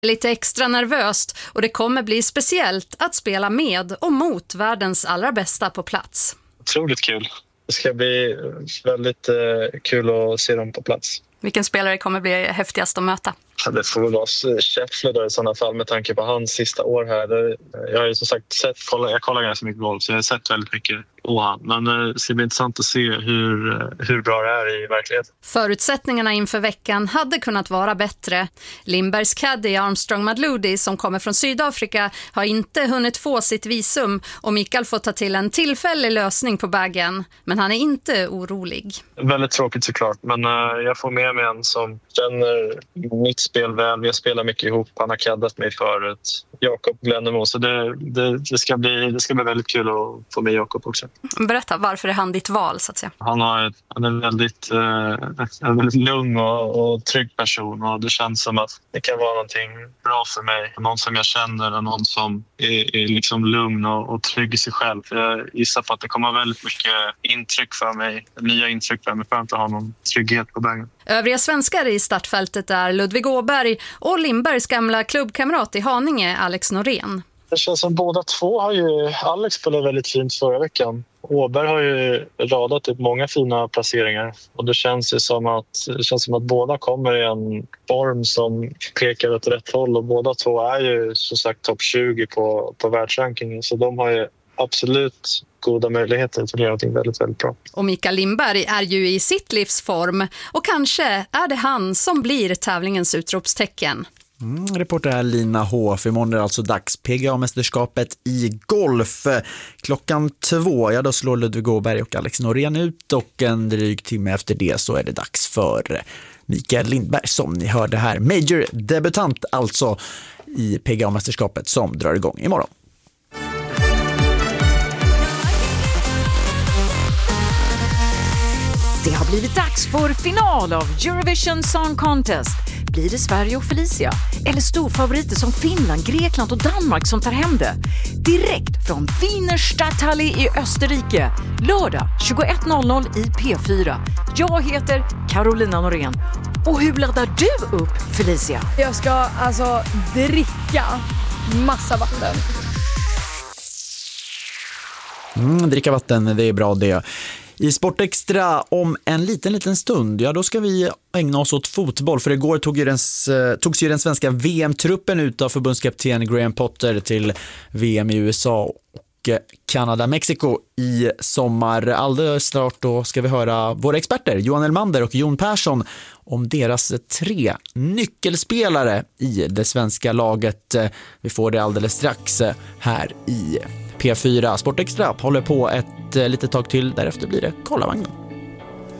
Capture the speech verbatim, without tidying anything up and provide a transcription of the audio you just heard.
Lite extra nervöst och det kommer bli speciellt att spela med och mot världens allra bästa på plats. Otroligt kul. Det ska bli väldigt eh, kul att se dem på plats. Vilken spelare kommer bli häftigast att möta? Ja, det får väl vara Scheffler då i sådana fall med tanke på hans sista år här. Det, jag har ju som sagt sett, jag kollar ganska mycket golf så jag har sett väldigt mycket på han. Men det ska bli intressant att se hur, hur bra det är i verkligheten. Förutsättningarna inför veckan hade kunnat vara bättre. Lindbergs caddy Armstrong Madludi som kommer från Sydafrika har inte hunnit få sitt visum och Mikael får ta till en tillfällig lösning på bagen. Men han är inte orolig. Väldigt tråkigt såklart, men uh, jag får med mig en som känner mitt spel väl. Vi har spelat mycket ihop, han har caddat mig förut. Jakob Glennemo, så det, det, det, ska bli, det ska bli väldigt kul att få med Jakob också. Berätta, varför är han ditt val så att säga? Han, har ett, han är en väldigt, eh, en väldigt lugn och, och trygg person och det känns som att det kan vara någonting bra för mig. Någon som jag känner och någon som är, är liksom lugn och, och trygg i sig själv. Jag gissar på att det kommer väldigt mycket intryck för mig, nya intryck för mig för att inte ha någon trygghet på vägen. Övriga svenskar i startfältet är Ludvig Åberg och Lindbergs gamla klubbkamrat i Haninge, Alex Norén. Det känns som båda två har ju... Alex spelade väldigt fint förra veckan. Åberg har ju radat upp många fina placeringar. Och det känns ju som att, det känns som att båda kommer i en form som pekar åt rätt håll. Och båda två är ju som sagt topp tjugo på, på världsrankingen. Så de har ju absolut goda möjligheter att göra någonting väldigt, väldigt bra. Och Mikael Lindberg är ju i sitt livsform. Och kanske är det han som blir tävlingens utropstecken. Mm, reporter här Lina Hof. Imorgon är det alltså dags P G A-mästerskapet i golf. Klockan två, ja då slår Ludvig Åberg och Alex Norén ut och en dryg timme efter det så är det dags för Mikael Lindberg som ni hörde här. Major debutant alltså i P G A-mästerskapet som drar igång imorgon. Det har blivit dags för final av Eurovision Song Contest. Blir det Sverige och Felicia? Eller storfavoriter som Finland, Grekland och Danmark som tar hem det? Direkt från Wiener Stadthalle i Österrike. Lördag tjugoett noll noll i P fyra. Jag heter Carolina Norén. Och hur laddar du upp, Felicia? Jag ska alltså dricka massa vatten. Mm, dricka vatten, det är bra det. I Sportextra om en liten, liten stund, ja då ska vi ägna oss åt fotboll. För igår tog ju den, togs ju den svenska V M-truppen ut av förbundskapten Graham Potter till V M i U S A och Kanada, Mexiko i sommar. Alldeles snart då ska vi höra våra experter Johan Elmander och Jon Persson om deras tre nyckelspelare i det svenska laget. Vi får det alldeles strax här i P fyra. Sportextra håller på ett litet tag till, därefter blir det Karlavagnen.